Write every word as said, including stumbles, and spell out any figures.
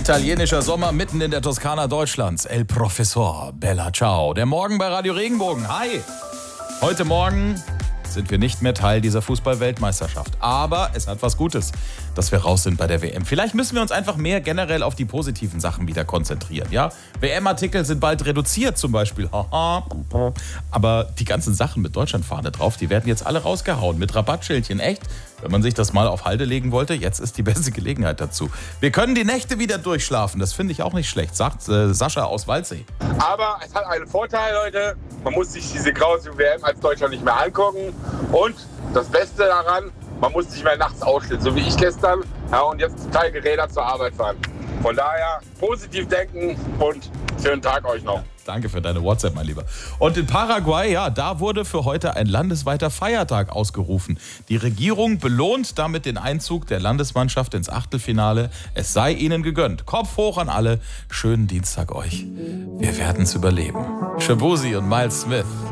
Italienischer Sommer mitten in der Toskana Deutschlands. El Professor, Bella Ciao. Der Morgen bei Radio Regenbogen. Hi! Heute Morgen sind wir nicht mehr Teil dieser Fußball-Weltmeisterschaft. Aber es hat was Gutes, dass wir raus sind bei der W M. Vielleicht müssen wir uns einfach mehr generell auf die positiven Sachen wieder konzentrieren. Ja? W M-Artikel sind bald reduziert zum Beispiel. Aber die ganzen Sachen mit Deutschlandfahne drauf, die werden jetzt alle rausgehauen. Mit Rabattschildchen. Echt? Wenn man sich das mal auf Halde legen wollte, jetzt ist die beste Gelegenheit dazu. Wir können die Nächte wieder durchschlafen. Das finde ich auch nicht schlecht, sagt äh, Sascha aus Waldsee. Aber es hat einen Vorteil, Leute. Man muss sich diese grausige W M als Deutscher nicht mehr angucken. Und das Beste daran, man muss nicht mehr nachts ausstehen, so wie ich gestern. Ja, und jetzt total Geräder zur Arbeit fahren. Von daher positiv denken und schönen Tag euch noch. Danke für deine WhatsApp, mein Lieber. Und in Paraguay, ja, da wurde für heute ein landesweiter Feiertag ausgerufen. Die Regierung belohnt damit den Einzug der Landesmannschaft ins Achtelfinale. Es sei ihnen gegönnt. Kopf hoch an alle. Schönen Dienstag euch. Wir werden es überleben. Shabuzi und Miles Smith.